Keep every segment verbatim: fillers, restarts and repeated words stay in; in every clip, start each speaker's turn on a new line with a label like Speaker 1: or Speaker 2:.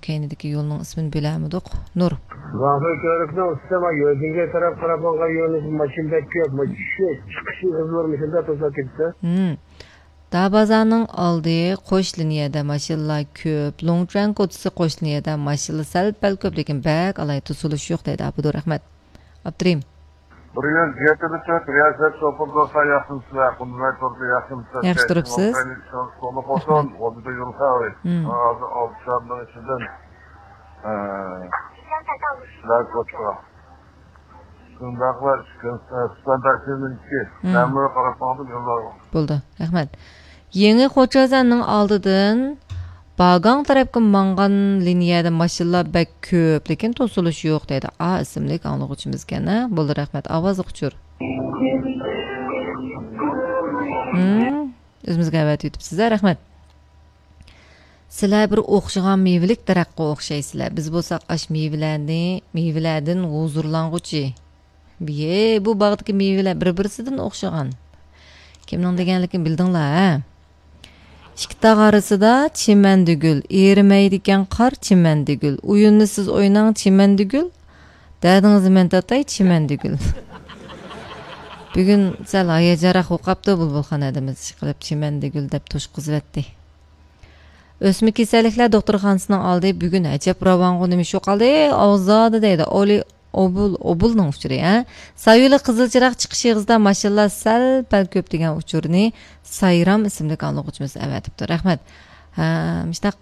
Speaker 1: keynideki yolunun ismini bilemiyorduk. Nur.
Speaker 2: Vahve körükten ustama gözünge taraf karapanga yolunun maçında köp. Maçı çıkışı hızlı olmuşunda toza gitti.
Speaker 1: Hmm. Dabazanın aldığı koş liniyada maşallah köp. Longtran kotusu koş liniyada maşallah sel köp. Lekin bak alay tusuluş yok dedi Abudur Rahmet. Abdurrahim.
Speaker 3: Buraya getirdik, riyaset sopur dosta yakınsızlar, kunduray tortu yakınsızlar.
Speaker 1: Yaxşı durupsiz.
Speaker 3: Sonu koşun, o bir de yolu sağlayın. Avşarlığın içinden sizler koçuğa. Sındaklar, standartının iki. Memuru karapağının yolları var.
Speaker 1: Buldu, Rahmet. Yeni Koçazan'ın aldıdın Bağan tarafı mangan liniyada maşallah bek köp, lekin tosuluş yok dedi. A isimlik anlıqçımız gene. Buldu Rahmet. Avaz uçur. Hmm. Özümüzge evet yutub size Rahmet. Sizler bir oxşıgan meyvelik daraqqa oxşaysizlar. Biz bolsaq aş meyvelerni, meyvelerden huzurlanğuchi. Biye bu bağdaki meyveler bir-birisidan oxşagan. Kimning deganligini bildinglar, ha? İki dağ arasida çimendügül, erimaydigan qar çimendügül. Uyunni siz o'ynang çimendügül. Dadingizni men tatay çimendügül. Bugun sal hayajaraq o'qapti bulbulxonadamiz qilib çimendügül deb to'shqizibdi. O'smir kasalliklar doktorxonasining oldi bugun ajab ravongu nima shu qoldi? Og'zada deydi. Oli obul obulning uchuri, ha. Sayuli qizilchiroq chiqish yig'izda mashallah sal pal ko'p degan uchurni Sayram ismli anlıqçımız əvətibdir. Rəhmət. Hə, müştaq.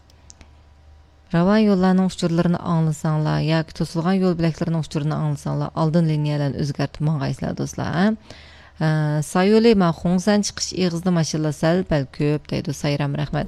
Speaker 1: Ravan yollarının uçurlarını anlasanlar, ya ki tosulğan yol biləklərinin uçurlarını anlasanlar, aldın liniyalarını özgərtib manğaysılar dostlar. Hə. Sayuli ma xonsan çıxış yığızda maşallah sal pal köp deydi Sayram. Rəhmət.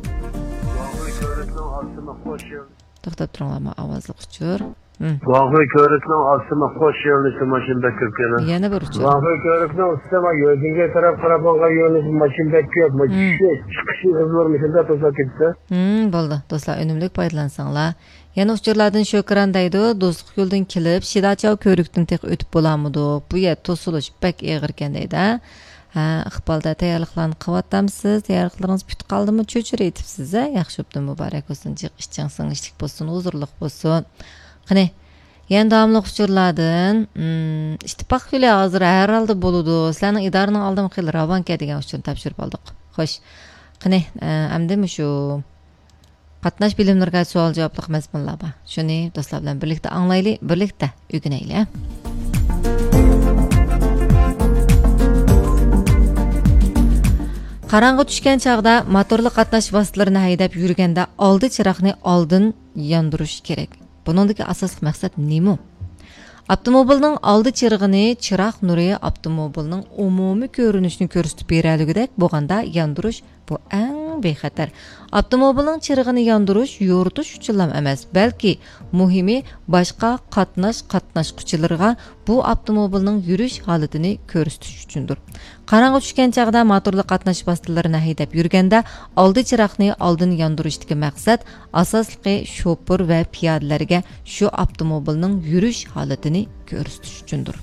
Speaker 1: Toxtab turanglar ma avazlıq uçur.
Speaker 2: Vahve körükten asıma hoş yolunu maçında köpkene.
Speaker 1: Yana bir uçur.
Speaker 2: Vahve körükten ustama gözünge taraf karapanga yolunu maçında köp. Maçı çıkışı hızlı olmuşunda toza gitti.
Speaker 1: Hmm, bo'ldi. Do'stlar, unumlik foydalansanlar. Yana uçurlardan şökran deydi. Do'stlik yo'ldan kelib, Shidachav ko'rikdan teq o'tib bo'lamidi. Bu yer to'silish bak eg'ir ekan deydi. Ha, iqbolda tayyorliqlarni qilyapmisiz? Tayyorliqlaringiz bitib qoldimi? Cho'chir aytibsiz, ha? Yaxshi bo'pti, muborak bo'lsin. Ishching sinishlik bo'lsin, huzurlik bo'lsin. Qani, yana davomli uçurlardan hmm, ittifoq yo'li hozir har holda bo'ladi. Sizlarning idoraning oldin qil Ravanka degan uchurni topshirib oldik. Xo'sh. Qani, endi shu qatnash bilimlarga savol javoblik mazmunlar bor. Shuni do'stlar bilan birlikda anglaylik, birlikda o'rganaylik. Qarang'i tushgan chaqda motorli qatnash vositalarini haydab yurganda oldi chiroqni oldin yondirish kerak. Buningdagi asosiy maqsad nima? Avtomobilning oldi chirig'ini chiroq nuri avtomobilning umumiy ko'rinishini ko'rsatib berayligidek bo'lganda yondirish bu eng bexatar. Avtomobilning chirig'ini yondirish yoritish uchun emas, balki muhimi boshqa qatnash qatnashquchilarga bu avtomobilning yurish holatini ko'rsatish uchundir. Qarang'i tushgan chaqda motorli qatnash vositalarini haydab yurganda oldi chiroqni oldin yondirishdagi maqsad asosli shoför va piyodalarga shu avtomobilning yurish holatini ko'rsatish uchundir.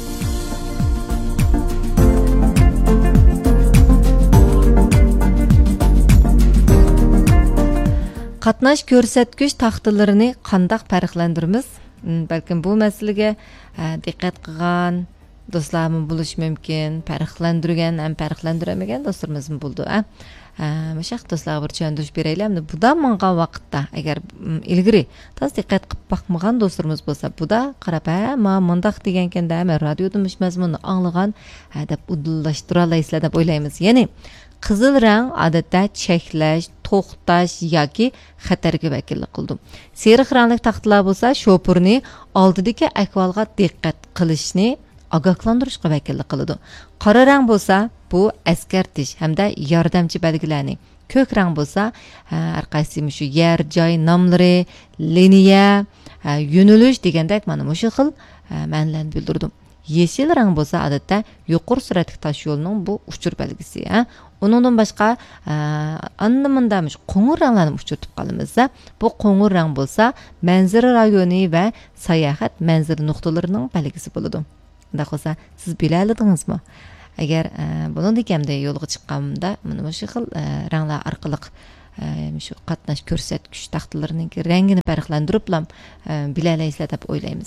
Speaker 1: Qatnash ko'rsatgich taxtalarini qandaq farqlandiramiz? Balkim bu masalaga diqqat qilgan do'stlarimiz bo'lishi mumkin. Farqlantirgan ham farqlantirmagan do'stlarimiz bo'ldi, a? Mashaq do'stlarga bir tushundirish beraylik. Buda mangan vaqtda agar ilgari tas diqqat qilib baxmagan do'stlarimiz bo'lsa, buda qarab, "Ma mundaq degan-kanda, men radioda mush mazmunni anglagan" deb udullashtira olasizlar deb o'ylaymiz. Ya'ni qizil rang odatda cheklash, to'xtash yoki xatarga vakillik qildi. Seriq rangli taxtlar bo'lsa, shoförni oldidagi ahvolga diqqat qilishni ogohlantirishga vakillik qiladi. Qora rang bo'lsa, bu askartish hamda yordamchi belgilarni. Ko'k rang bo'lsa, har qaysi shu yer, joy nomlari, liniya, yo'nalish degandek mana shu xil ma'nolarni bildirdim. Yeşil rang bo'lsa odatda yuqori sur'atli tosh yo'lining bu uchur belgisi, ha. Uningdan boshqa andamandamış qo'ng'ir ranglarni uchirtib qolamiz. Bu qo'ng'ir rang bo'lsa, manzara rayoni va sayohat manzara nuqtalarining belgisi bo'ladi. Unda qo'sa siz bilardingizmi? Agar buni dekamda yo'lga chiqqanimda mana shu xil ranglar orqali shu qatnash ko'rsatkich taxtalarining rangini farqlantirib ham bilalaysiz deb o'ylaymiz.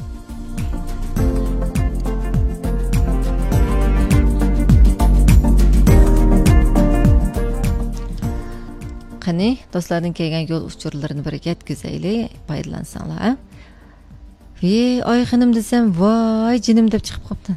Speaker 1: Qani do'stlarning kelgan yo'l uchurlarini biriga yetkazaylik, foydalansanlar. Ve ay xanım desem, voy jinim deb chiqib qopti.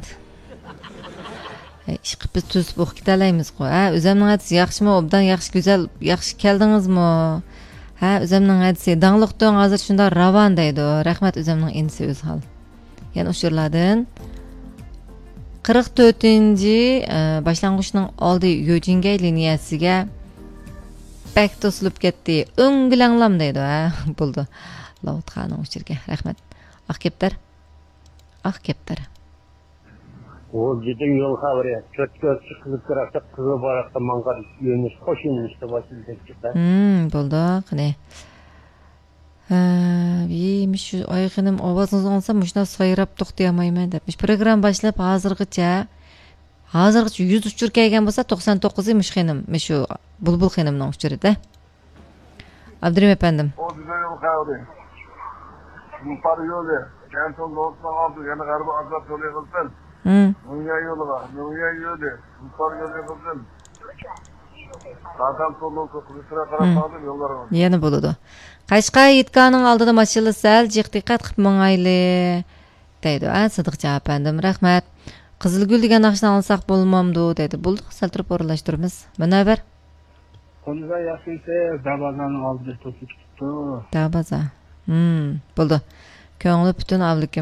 Speaker 1: Ish qilib biz tuzib o'qib ketalaymiz qo'y. Ha, o'zimning hadisi yaxshimi, obdan yaxshi go'zal, yaxshi keldingizmi? Ha, o'zimning hadisi dangliqdan hozir shunda ravon deydi. Rahmat o'zimning insi o'z hol. Yana uchurlardan qirq to'rtinchi boshlang'ichning oldi yo'jingay liniyasiga bak to'silib ketdi. O'ngilanglam deydi. Ha, bo'ldi. Lavutxaning uchirga. Rahmat. Ah keptar. Ah keptar.
Speaker 2: O gidin yol haberi. Çok çok kızıp kırakta kızı barakta mangar yönüş koşun işte başını çıktı.
Speaker 1: Hmm, bo'ldi. Qani. Ha, bir şu ayğınım ovozunuz olsa muşna sayrab to'xtayolmayman debmiş. Program boshlab hozirgacha hozirgacha yuz uchur kelgan bo'lsa to'qson to'qqiz mishxinim, shu bulbul xinimning uchurida. Abdurim efendim.
Speaker 3: O güzel yol haberi. Par yolu. Kenton doğusuna aldı. Yani galiba azap yolu yıkılsın.
Speaker 1: Hmm.
Speaker 3: Dünya yolu var. Dünya yolu. Par yolu yıkılsın. Zaten solun kısına karab aldım yollara var.
Speaker 1: Yana bo'ladi. Qashqa yetkaning oldida mashina sal jiq diqqat qilib mangayli deydi. A, Sidiqcha apandim, rahmat. Qizilgul degan naqshni olsak bo'lmamdi dedi. Bo'ldi, sal turib o'rlashtiramiz. Mana bir.
Speaker 2: Qo'lga yaxshisi dabazaning oldida to'sib tutdi.
Speaker 1: Dabaza. Hmm, bo'ldi. Ko'ngli butun avlikim.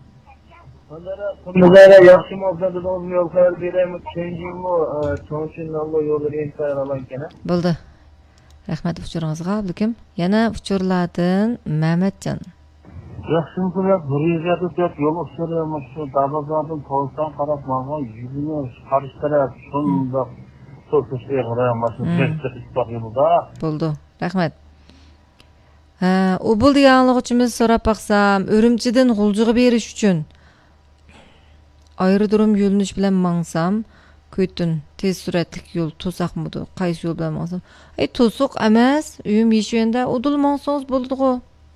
Speaker 2: Qo'lga yaxshi mavzuda o'zim yo'l qo'yib beraymi, tushunjingmi? To'shin Allah yo'lini intayar ekan.
Speaker 1: Bo'ldi. Rahmat uchuringizga avlikim. Yana uchurlardan Mehmetjon.
Speaker 2: Yaxshimi qilib, bir yuzga deb yo'l o'ttiramiz. Dabazadan to'lsan qarab manga yuzini qarish taraf shunda to'sishga qaraymiz.
Speaker 1: Bo'ldi. Rahmat. Ha, u bu deganligimiz so'rab baqsam, Urumchidan G'uljiga berish uchun aerodrom yo'linish bilan mangsam, ko'tin tez suratli yo'l to'saqmidi? Qaysi yo'l bilan mangsam? Ey, to'siq emas, uyim yeshanda udul mangsangiz bo'ldi-ku.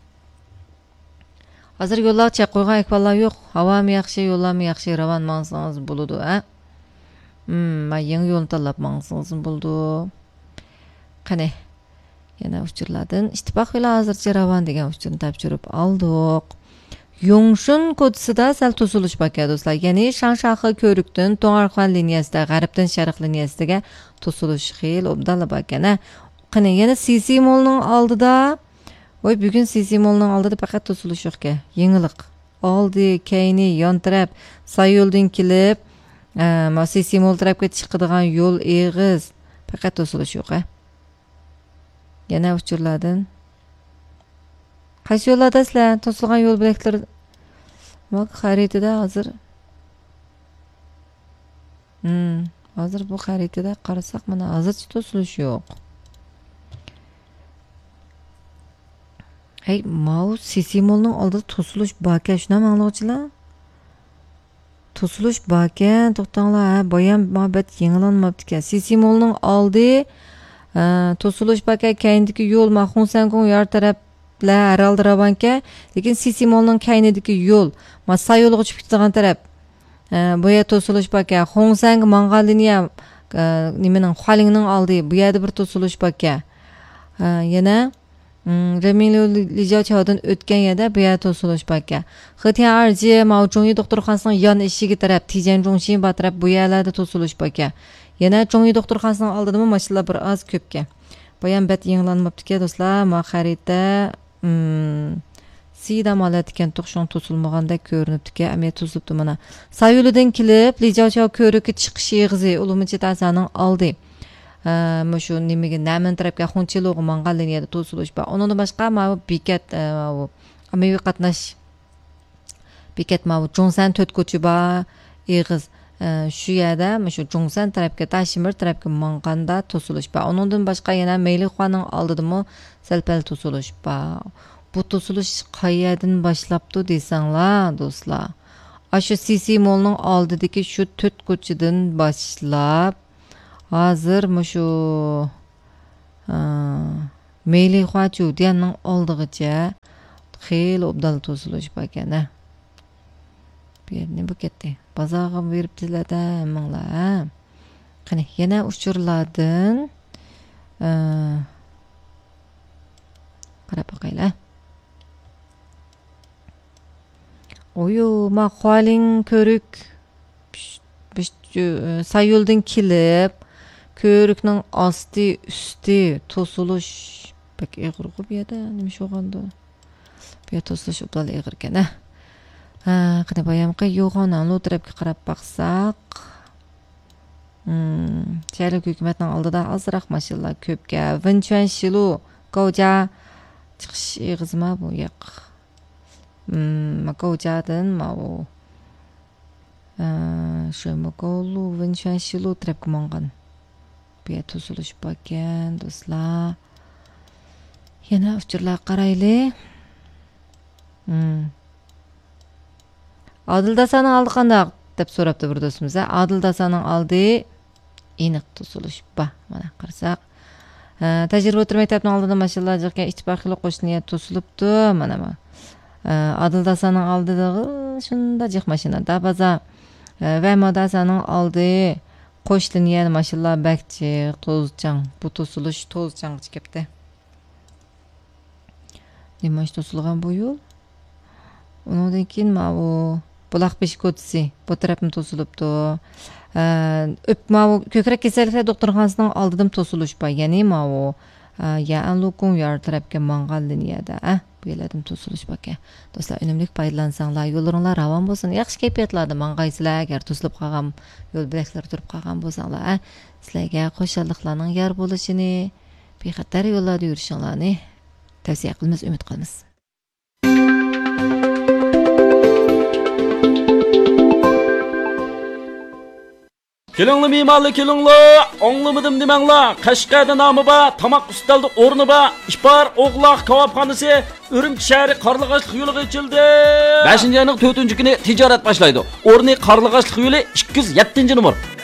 Speaker 1: Hozir yo'llar chaq qo'ygan ekvallar yo'q. Havam yaxshi, yo'llarmi yaxshi, ravon mangsangiz bo'ladi, ha? Hmm, men yangi yo'lni tanlab mangsangiz bo'ldi. Qani yana uchurlardan ittifoq bilan hozircha ravon degan uchurni topshirib oldik. Yongshun ko'chisida sal to'silish bor do'stlar. Ya'ni Shanshaxi ko'rikdan To'ng'arxon liniyasida, g'arbdan sharq liniyasiga to'silish xil obdala bor ekan. Qani yana Sisi Molning oldida, voy bugun Sisi Molning oldida faqat to'silish yo'q ekan. Yengiliq. Oldi, keyni, yon taraf Sayyo'ldan kelib, ma Sisi Mol tarafga chiqadigan yo'l eg'iz. Faqat to'silish yo'q, ha. Yana uchurlardan. Qaysi yo'llarda sizlar to'silgan yo'l belgilari? Bak xaritada hozir. Hmm, hozir bu xaritada qarasak mana hozircha to'silish yo'q. Hey, mau Sisimolning oldida to'silish bor ekan, shuna manglovchilar. To'silish bor ekan, to'xtanglar, boyam muhabbat yangilanmabdi ekan. Sisimolning oldi to'silish bor ekan, keyindagi yo'l Maxunsankun yar taraflar araldiravonga, lekin Sisimolning keynidagi yo'l, Masa yo'liga chiqib ketgan taraf. Bu yerda to'silish bor ekan. Xongsang Mang'aliniya nimaning Xalingning oldi, bu yerda bir to'silish bor ekan. Yana Remilo Lijochadan o'tgan yerda bu yerda to'silish bor ekan. Xitian Arji Maochungyi doktorxonasining yon eshigi taraf, Tijanjongxin ba taraf bu yerlarda to'silish bor ekan. Yana Chongyi doktorxonasining oldida mashinalar bir oz ko'pga. Bu ham bat yenglanmabdi-ku do'stlar, ma xarita sida malat ekan to'qson to'silmaganda ko'rinibdi-ku, ammo to'silibdi mana. Sayyo'lidan kelib, Lijocha ko'rikka chiqish eg'izi Ulumchi tasaning oldi. Ma shu nimaga namin tarafga Xunchiloq Mang'aliniyada to'silish bor. Undan boshqa ma bekat ammaviy qatnash bekat ma Jongsan to'rt ko'chi bor eg'iz. Shu yerda shu Jongsan tarafga Tashimir tarafga manganda to'silish bor. Undan boshqa yana Meylixoning oldidami salpal to'silish bor. Bu to'silish qayerdan boshlabdi desanglar, do'stlar. Ashu Sisi Molning oldidagi shu to'rt ko'chidan boshlab hozir shu Meyli Huachu diyanın oldığıca xeyli obdal tozuluş bakana. Bu yerine bu ketdi. Bazağım verip dilada mangla. Qani yana uçurladın. Qarab baqayla. Oyu ma xalin körük sayıldın kilip körüknün asti üsti tosuluş pek eğirgü bir yada nemiş oğandı bir tosuluş obdal eğirgen ha qani bayamqı yoğanan lotrapki qarab baqsaq Çaylık hükümetin aldıda azıraq maşallah köpke Vinchuan Shilu Gouja çıkış eğizma bu yaq Gouja'dın ma o şöyle Goulu Vinchuan Shilu trap kumangan bir tosuluş bakken dostlar yana uçurlar qaraylı Adılda sana aldı qandaq dep soraptı bir dostumuz. Adılda sana aldı iniq tosuluş ba mana qarasaq. Tajriba o'tirmay tapni oldida maşallah jiqqa ittifoqli qo'shniya tosulibdi mana ma. Adılda sana aldı da shunda jiq mashinada baza va moda sana aldı qo'shniya maşallah bakchi tozchan bu tosuluş tozchan chiqibdi. Nimash tosulgan bu yo'l? Ondan keyin ma bu Bulaq Beshkotsi bu tarafım tosulubdi. Öp ma bu ko'krak kasalliklar doktorxonasining oldidan tosulush bor. Ya'ni ma bu ya anlukum yar tarafga mangal liniyada, ah, bu yerlardan tosulush bor. Do'stlar, unumli foydalansanglar, yo'llaringlar ravon bo'lsin. Yaxshi kayfiyatlarda mangaysizlar, agar tosilib qolgan yo'l bilaklar turib qolgan bo'lsanglar, sizlarga qo'shalliqlarning yar bo'lishini, bexatar yo'llarda yurishinglarni tavsiya qilamiz, umid qilamiz.
Speaker 4: Kelingli mimarlı kelingli, anlamadım demanglar. Qashqarda nomi bor, tamoq ustaldi o'rni bor. Ishbar O'g'loq kebabxonasi Urumchi shahri Qarlig'ashliq yo'liga ochildi. beshinchi ayning to'rtinchi kuni tijorat boshlaydi. O'rni Qarlig'ashliq yo'li ikki yuz yettinchi numar.